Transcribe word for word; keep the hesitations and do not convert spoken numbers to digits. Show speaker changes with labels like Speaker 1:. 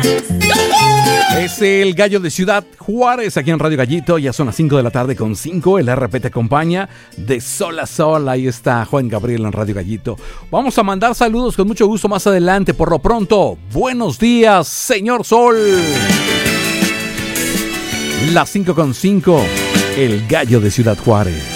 Speaker 1: Es el Gallo de Ciudad Juárez, aquí en Radio Gallito. Ya son las cinco de la tarde con cinco. El R P te acompaña de sol a sol. Ahí está Juan Gabriel en Radio Gallito. Vamos a mandar saludos con mucho gusto más adelante. Por lo pronto, buenos días, señor Sol. Las cinco con cinco. El Gallo de Ciudad Juárez.